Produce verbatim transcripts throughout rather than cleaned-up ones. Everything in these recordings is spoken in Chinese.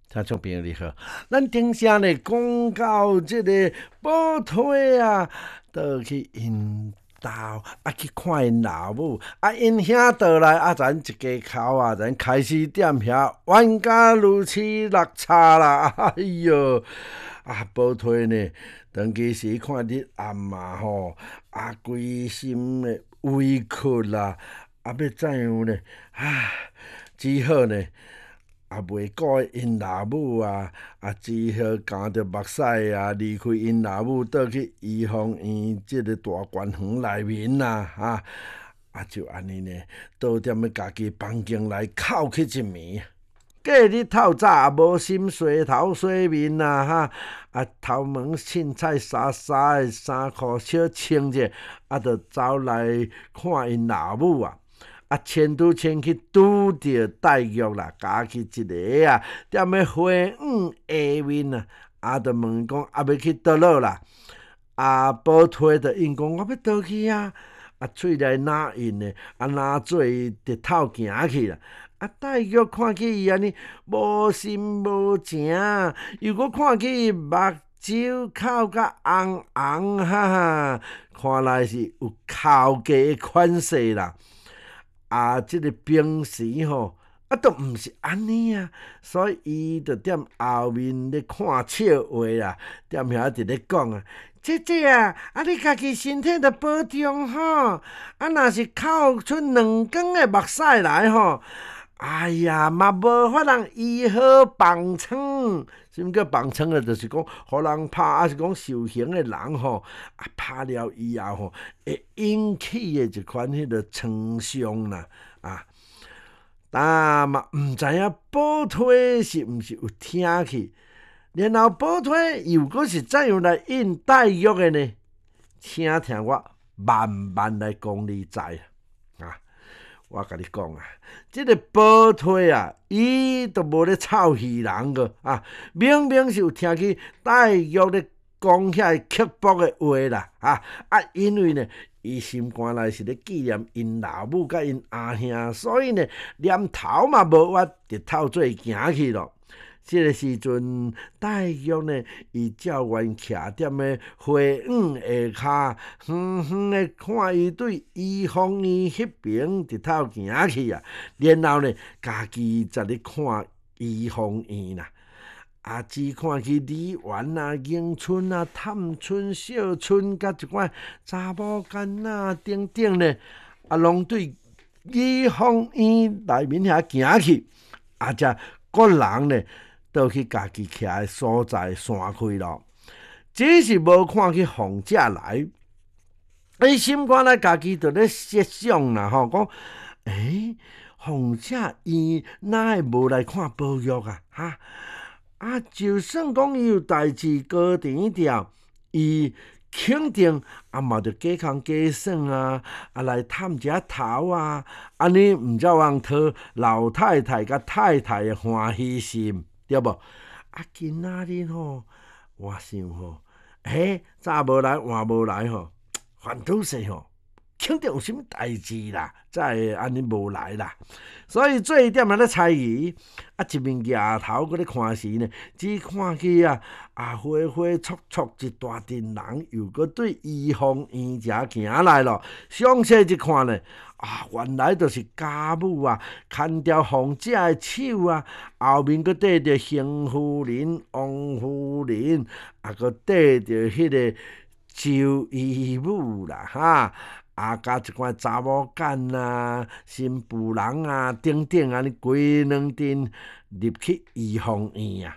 听众朋友你好，咱顶下呢讲到即个宝推啊，倒去因兜啊去看因老母，啊因兄倒来啊，咱一家口啊，咱开始踮遐冤家如此落差啦，哎哟，啊宝推呢，当其时看日暗嘛吼，啊规心的委屈啦，啊要怎样呢？啊，只好呢。也袂顾因老母啊，啊只好含着目屎啊，离开因老母，倒去怡丰院即个大观园内面啦，哈、啊，就安尼呢，倒踮咧家己房间内哭去一暝。过日透早也无心洗头洗面啦，哈，啊头毛凊彩沙沙的，衫裤小穿者，啊，就走来看因老母啊。啊，牵拄牵去拄着戴玉啦，加去一个啊，踮咧花园下面啊，啊，就问讲啊要去倒落啦，啊，宝推就应讲我要倒去啊，啊，喙内若应的，啊，若做伊直头行去啦。啊，戴玉看起伊安尼无心无情，又搁看起伊目睭口甲红红哈哈，看来是有哭嫁的款式啦。啊，即、這个平时吼，啊，都毋是安尼啊，所以伊就踮后面咧看笑话啊，踮遐伫咧讲啊，姐姐啊，啊你家己身体着保重吼，啊若是哭出两光的目屎来吼，哎呀，嘛无法通医好放床。什么叫放床啊？就是讲，互人拍，还是讲受刑的人吼，啊拍了以后吼，会引起的一款迄个创伤啦，啊，但嘛毋知影宝推是毋是有听去，然后宝推又搁是怎样来应戴玉的呢？请听我慢慢来讲你知啊。我甲你讲啊，即、這个宝推啊，伊都无咧臭戏人个啊，明明是有听去戴玉咧讲遐刻薄的话啦，啊啊，因为呢，伊心肝内是咧纪念因老母甲因阿兄，所以呢，连头嘛无挖，直透做行去咯。即个时阵，戴玉呢，伊照原徛踮咧花园下骹，远远的看伊对怡丰院迄边直头行去啊。然后呢，家己才咧看怡丰院啦。啊，只看去梨园啊、迎春啊、探春、小春，甲一寡查某囡仔等等呢，啊，拢对怡丰院内面遐行去，啊，则个人呢。倒去家己徛的所在散开咯，只是无看去凤姐来，伊心肝内家己就咧设想啦吼，讲诶，凤姐伊哪会无来看宝玉啊？哈啊，就算讲伊有代志高甜调，伊肯定啊嘛着假空假算啊，啊来探一下头啊，安尼毋才有通讨老太太甲太太的欢喜心。对无？啊，今仔日吼，我想吼，嘿，早无来，晚无来吼，烦恼死吼，肯定有啥物代志啦，才会安尼无来啦。所以做一点仔咧猜疑，啊，一面额头搁咧看时呢，只看去啊，啊花花簇簇一大群人，又搁对怡丰院遮行来咯。详细一看呢。啊，原来就是家母啊，牵着凤姐的手啊，后面佫缀着邢夫人、王夫人，啊，佫缀着迄个周姨母啦，哈，啊，甲一寡查某囝啊、新妇人啊等等安尼，规两阵入去怡丰院啊。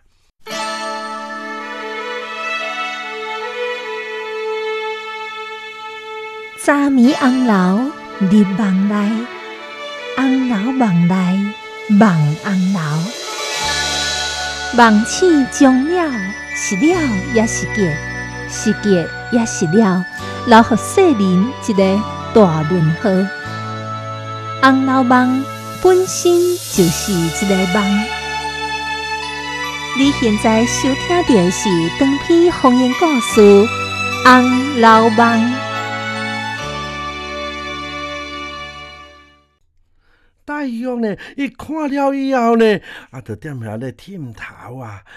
早暝红楼入梦内，红楼梦内梦红楼。梦醒终了，是了也是结，是结也是了，留予世人一个大问号。红楼梦本身就是一个梦。你现在收听到的是长篇方言故事《红楼梦》。 大玉呢，伊看了以后呢，啊，就踮遐咧忝头啊。